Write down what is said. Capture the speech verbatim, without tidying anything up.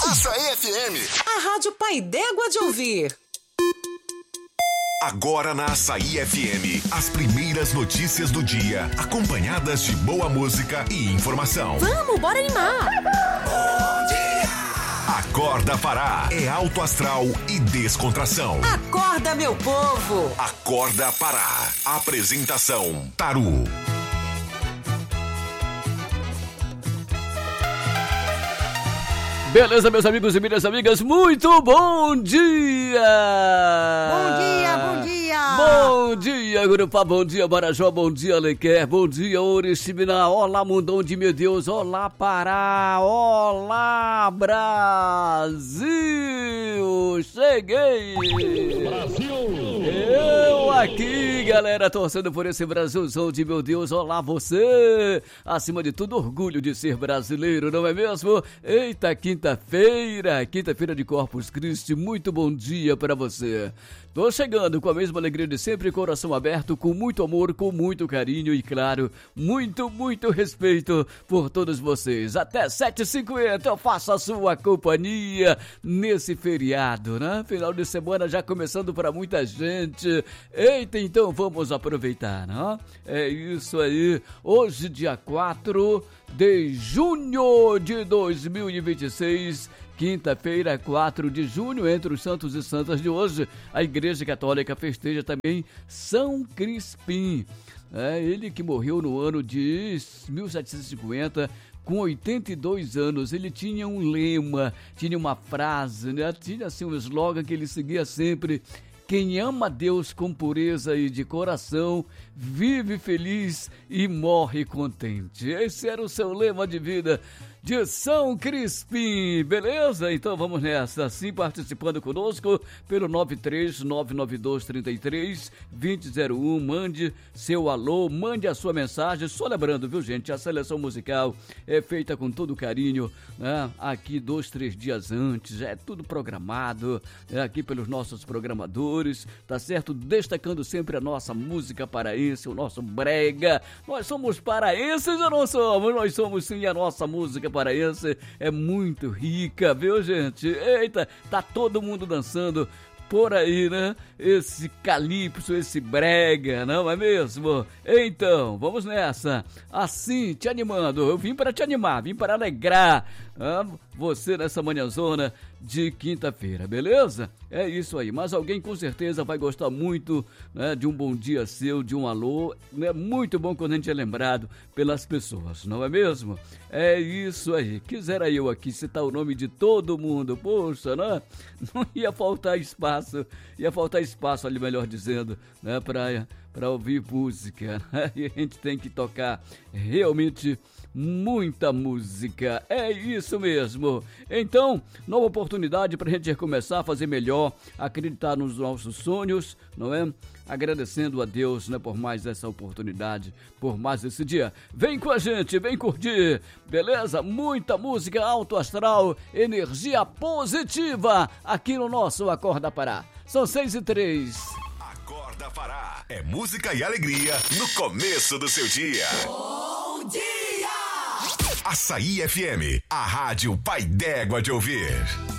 Açaí F M. A Rádio Pai d'Égua de ouvir. Agora na Açaí F M, as primeiras notícias do dia, acompanhadas de boa música e informação. Vamos, bora animar! Bom dia! Acorda Pará, é alto astral e descontração. Acorda, meu povo! Acorda Pará, apresentação Taru. Beleza, meus amigos e minhas amigas, muito bom dia! Bom dia, bom dia! Bom dia, Gurupá, bom dia, Marajó, bom dia, Alequer, bom dia, Oriximiná, olá, mundão de meu Deus, olá, Pará, olá, Brasil! Cheguei! Brasil! Eu aqui, galera, torcendo por esse Brasilzão de meu Deus, olá, você! Acima de tudo, orgulho de ser brasileiro, não é mesmo? Eita, quinta-feira, quinta-feira de Corpus Christi, muito bom dia para você. Tô chegando com a mesma alegria de sempre, coração aberto, com muito amor, com muito carinho e, claro, muito, muito respeito por todos vocês. Até sete e cinquenta eu faço a sua companhia nesse feriado, né? Final de semana já começando para muita gente. Eita, então vamos aproveitar, né? É isso aí. Hoje, dia quatro de junho de dois mil e vinte e seis, quinta-feira, quatro de junho, entre os santos e santas de hoje, a Igreja Católica festeja também São Crispim. É ele que morreu no ano de mil setecentos e cinquenta, com oitenta e dois anos. Ele tinha um lema, tinha uma frase, né? Tinha assim um slogan que ele seguia sempre: quem ama Deus com pureza e de coração, vive feliz e morre contente. Esse era o seu lema de vida de São Crispim, beleza? Então vamos nessa, assim participando conosco pelo nove três nove nove dois três três dois zero zero um, mande seu alô, mande a sua mensagem, só lembrando, viu gente, a seleção musical é feita com todo carinho, né? Aqui dois, três dias antes, é tudo programado, é aqui pelos nossos programadores, tá certo? Destacando sempre a nossa música paraense, o nosso brega, nós somos paraenses ou não somos? Nós somos sim, a nossa música paraense é muito rica, viu gente? Eita, tá todo mundo dançando por aí, né? Esse calypso, esse brega, não é mesmo? Então, vamos nessa. Assim, te animando. Eu vim para te animar, vim para alegrar ah, você nessa manhãzona de quinta-feira, beleza? É isso aí. Mas alguém com certeza vai gostar muito, né, de um bom dia seu, de um alô. É muito bom quando a gente é lembrado pelas pessoas, não é mesmo? É isso aí. Quisera eu aqui citar o nome de todo mundo. Poxa, né? Não ia faltar espaço. Ia faltar espaço ali, melhor dizendo, né, para para ouvir música, né? E a gente tem que tocar realmente muita música, é isso mesmo. Então, nova oportunidade para a gente recomeçar a fazer melhor, acreditar nos nossos sonhos, não é? Agradecendo a Deus, né, por mais essa oportunidade, por mais esse dia. Vem com a gente, vem curtir, beleza? Muita música alto astral, energia positiva aqui no nosso Acorda Pará. São seis e três. Acorda Pará, é música e alegria no começo do seu dia. Bom dia! Açaí F M, a rádio Pai d'Égua de ouvir.